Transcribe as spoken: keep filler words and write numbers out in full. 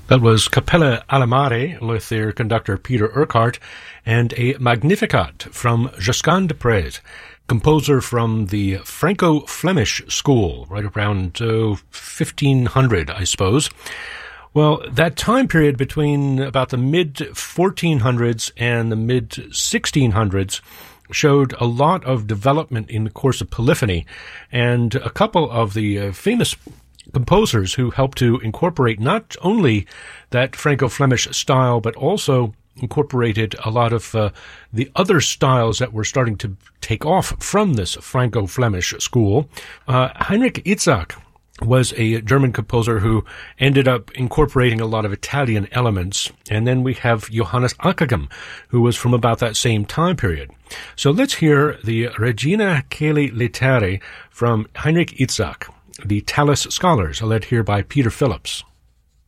That was Cappella alla Mare with their conductor Peter Urquhart and a Magnificat from Josquin des Prez, composer from the Franco-Flemish school, right around uh, fifteen hundred, I suppose. Well, that time period between about the mid fourteen hundreds and the mid sixteen hundreds showed a lot of development in the course of polyphony, and a couple of the uh, famous composers who helped to incorporate not only that Franco-Flemish style, but also incorporated a lot of uh, the other styles that were starting to take off from this Franco-Flemish school. Uh, Heinrich Itzhak was a German composer who ended up incorporating a lot of Italian elements. And then we have Johannes Ockeghem, who was from about that same time period. So let's hear the Regina Caeli Litterae from Heinrich Itzhak, the Tallis Scholars, led here by Peter Phillips.